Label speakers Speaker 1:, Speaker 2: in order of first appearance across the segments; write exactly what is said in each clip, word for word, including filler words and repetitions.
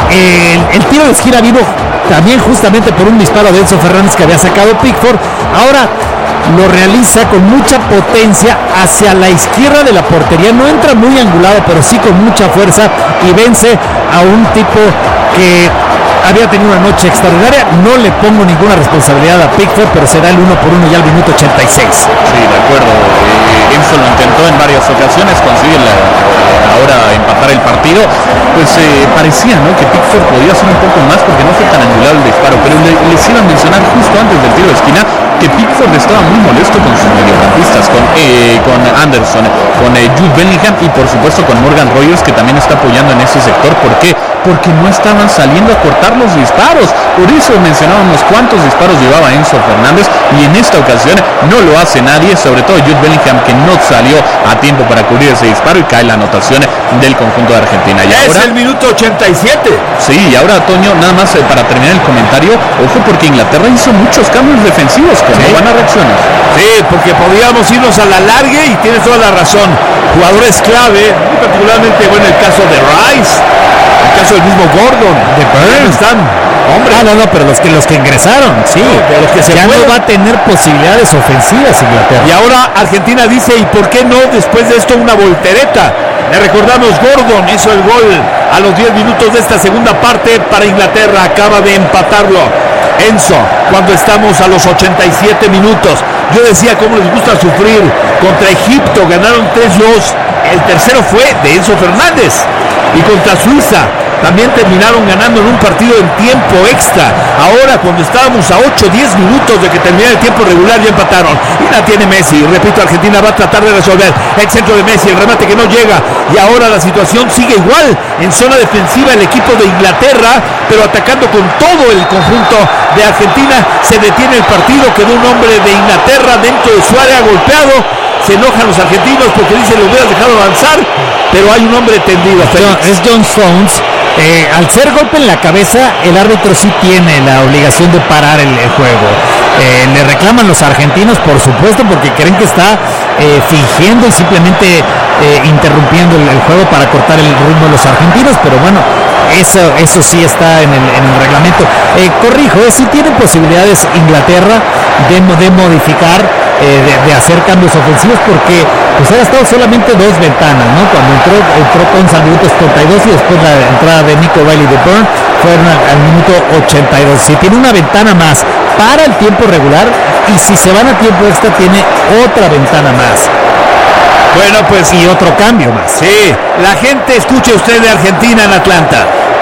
Speaker 1: el, el tiro de esquina vino también justamente por un disparo de Enzo Fernández que había sacado Pickford. Ahora lo realiza con mucha potencia hacia la izquierda de la portería, no entra muy angulado, pero sí con mucha fuerza, y vence a un tipo que había tenido una noche extraordinaria. No le pongo ninguna responsabilidad a Pickford, pero se da el uno por uno ya al minuto ochenta y seis.
Speaker 2: Sí, de acuerdo. Eh, Enzo lo intentó en varias ocasiones, consigue la, eh, ahora empatar el partido. Pues eh, parecía, ¿no?, que Pickford podía hacer un poco más porque no fue tan angulado el disparo, pero le, les iba a mencionar justo antes del tiro de esquina que Pickford estaba muy molesto con sus mediocampistas, con, eh, con Anderson, con eh, Jude Bellingham y por supuesto con Morgan Rogers, que también está apoyando en ese sector. ¿Por qué? Porque no estaban saliendo a cortar los disparos. Por eso mencionábamos cuántos disparos llevaba Enzo Fernández, y en esta ocasión no lo hace nadie, sobre todo Jude Bellingham, que no salió a tiempo para cubrir ese disparo, y cae la anotación del conjunto de Argentina. Y
Speaker 3: es
Speaker 2: ahora,
Speaker 3: el minuto ochenta y siete.
Speaker 2: Sí, y ahora, Toño, nada más eh, para terminar el comentario, ojo, porque Inglaterra hizo muchos cambios defensivos con
Speaker 3: sí. buenas reacciones. Sí, porque podríamos irnos a la larga, y tienes toda la razón. Jugadores clave, particularmente, bueno, el caso de Rice, el caso del mismo Gordon,
Speaker 1: de Burns.
Speaker 3: Están, hombre.
Speaker 1: Ah, no, no, pero los que los que ingresaron, sí,
Speaker 3: no, de los que se
Speaker 1: ya
Speaker 3: fueron.
Speaker 1: no va a tener posibilidades ofensivas Inglaterra.
Speaker 3: Y ahora Argentina dice, ¿y por qué no después de esto una voltereta? Le recordamos, Gordon hizo el gol a los diez minutos de esta segunda parte para Inglaterra, acaba de empatarlo Enzo, cuando estamos a los ochenta y siete minutos. Yo decía cómo les gusta sufrir contra Egipto, ganaron tres dos, el tercero fue de Enzo Fernández, y contra Suiza también terminaron ganando en un partido en tiempo extra. Ahora, cuando estábamos a ocho diez minutos de que terminara el tiempo regular, ya empataron, y la tiene Messi. Repito, Argentina va a tratar de resolver el centro de Messi, el remate que no llega, y ahora la situación sigue igual en zona defensiva el equipo de Inglaterra, pero atacando con todo el conjunto de Argentina. Se detiene el partido, quedó un hombre de Inglaterra dentro de su área golpeado. Se enojan los argentinos porque dicen, lo hubieras dejado avanzar, pero hay un hombre tendido.
Speaker 1: Es John Stones. Eh, al ser golpe en la cabeza, el árbitro sí tiene la obligación de parar el, el juego. Eh, le reclaman los argentinos, por supuesto, porque creen que está eh, fingiendo y simplemente eh, interrumpiendo el, el juego para cortar el rumbo de los argentinos, pero bueno, eso, eso sí está en el, en el reglamento. Eh, corrijo, eh, sí tiene posibilidades Inglaterra de, de modificar, eh, de, de hacer cambios ofensivos, porque pues ha estado solamente dos ventanas, ¿no? Cuando entró, entró Konsa al minuto setenta y dos, y después la entrada de Nico Bailey de Burn fueron al, al minuto ochenta y dos. Si tiene una ventana más para el tiempo regular, y si se van a tiempo extra tiene otra ventana más.
Speaker 3: Bueno, pues,
Speaker 1: y otro cambio más.
Speaker 3: Sí, la gente, escuche usted, de Argentina en Atlanta.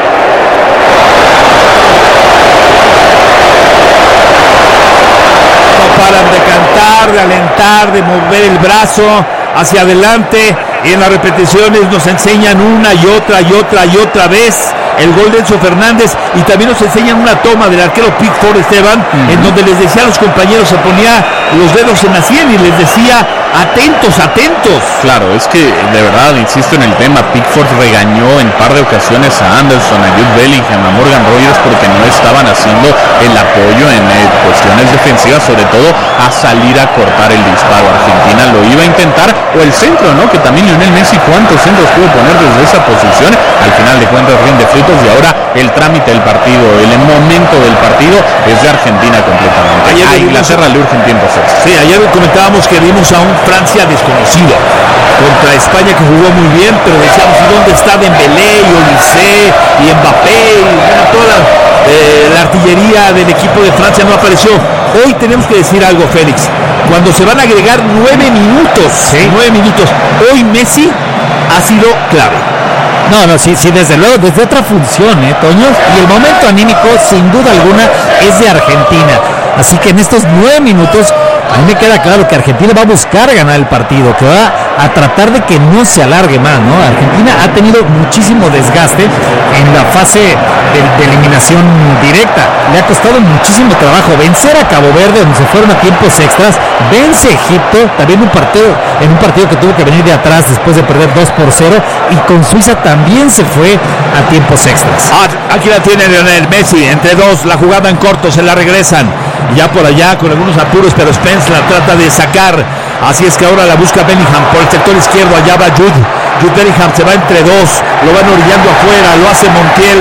Speaker 3: No paran de cantar, de alentar, de mover el brazo hacia adelante, y en las repeticiones nos enseñan una y otra y otra y otra vez el gol de Enzo Fernández, y también nos enseñan una toma del arquero Pickford, Esteban, uh-huh. en donde les decía a los compañeros, se ponía los dedos en la sien y les decía, atentos, atentos.
Speaker 2: Claro, es que de verdad, insisto en el tema, Pickford regañó en par de ocasiones a Anderson, a Jude Bellingham, a Morgan Rogers, porque no estaban haciendo el apoyo en eh, cuestiones defensivas, sobre todo a salir a cortar el disparo. Argentina lo iba a intentar, o el centro, ¿no? Que también Lionel Messi, ¿cuántos centros pudo poner desde esa posición? Al final de cuentas rinde frutos, y ahora el trámite del partido, el momento del partido es de Argentina completamente. Ayer a Inglaterra le urgen tiempos extras.
Speaker 3: Sí, ayer comentábamos que vimos a un Francia desconocido contra España, que jugó muy bien, pero decíamos, ¿y dónde está Dembélé y Olise y Mbappé y bueno, toda la, eh, la artillería del equipo de Francia? No apareció. Hoy tenemos que decir algo, Félix. Cuando se van a agregar nueve minutos, ¿sí? nueve minutos, hoy Messi ha sido clave.
Speaker 1: No, no, sí, sí, desde luego, desde otra función, ¿eh, Toño? Y el momento anímico, sin duda alguna, es de Argentina. Así que en estos nueve minutos, a mí me queda claro que Argentina va a buscar ganar el partido, que va a tratar de que no se alargue más, ¿no? Argentina ha tenido muchísimo desgaste en la fase de, de eliminación directa. Le ha costado muchísimo trabajo vencer a Cabo Verde, donde se fueron a tiempos extras. Vence a Egipto, también un partido, en un partido que tuvo que venir de atrás después de perder dos por cero. Y con Suiza también se fue a tiempos extras.
Speaker 3: Ah, aquí la tiene Lionel Messi, entre dos, la jugada en corto, se la regresan. Ya por allá con algunos apuros, pero Spence la trata de sacar. Así es que ahora la busca Bellingham por el sector izquierdo. Allá va Jude. Jude Bellingham se va entre dos. Lo van orillando afuera. Lo hace Montiel.